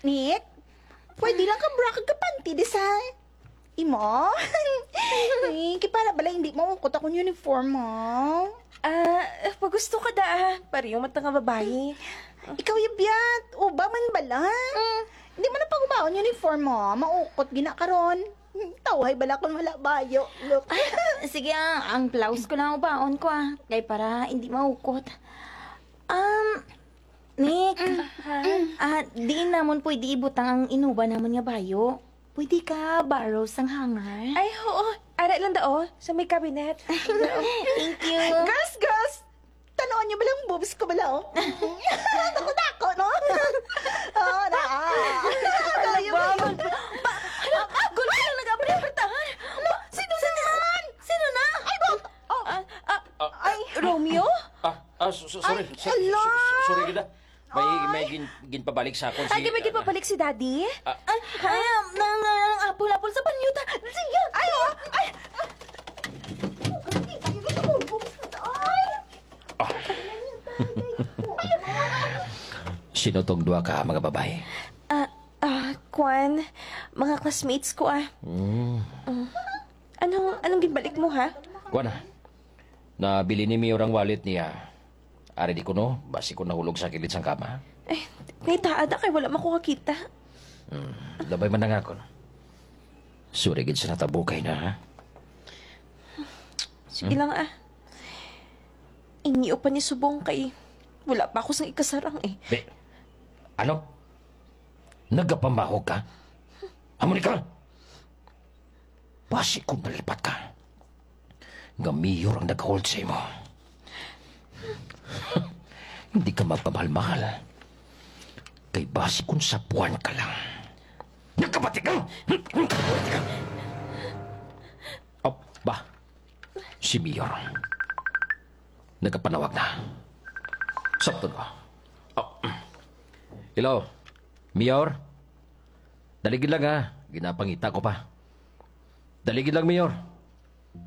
Nick, pwede lang ka bra kag kapanti di sa imo. Kipala bala hindi mo ukot akong uniform mo. Pag gusto ka da, pareho mata nga babae. Ikaw yabyat, uba man bala. Hindi mo na pag-ubaon uniform mo, maukot gina karon. Tawhay bala kung wala bayo. Look. Sige, ang blouse ko lang baon ko kay para hindi maukot. Nick, di namon pwede ibutang ang inuba namon nga bayo. Pwede ka borrow sang hanger? Ay, oo. Ara lang dao, sa may cabinet. Thank you. Girls! Tanoan niyo balang boobs ko bala, oh. Dako, no? Oo, na. Gulo na nag-apertahan. Sino na? Sino na? Ay, Ay, Romeo? Sorry. Ala! Sorry gida. May ginpabalik sa akon si... Ay, di ba papalik si Daddy? ay, nang apol-apol sa panyuta. Sige. Ay, ay! Sino tong duwa ka, mga babae? Kwan, mga classmates ko Anong ginbalik mo, ha? Kuha na. Nabili ni Mio ang wallet niya. Ari di ko no, basi ko nahulog sa kilid sang kama. Ay, ngay taada kay wala makukakita. Labay man na nga ako. Sorry gid sa natabukay na, ha? Sige lang, Ingiyo pa ni Subong kay wala pa ako sang ikasarang, Be, ano? Nagapamahog ka? Amo ni ka? Basi kung nalipat ka. Nga Mio ang nag-hold sa imo. Hindi ka magpamahal-mahal. Kay basi kung sapuan ka lang. Nagkabati ka! Nagkabati ka! Oh, ba? Si Mayor. Nagkapanawag na. Sakto na. Oh. Hello, Mayor? Daligid lang ha. Ginapangita ko pa. Daligid lang, Mayor.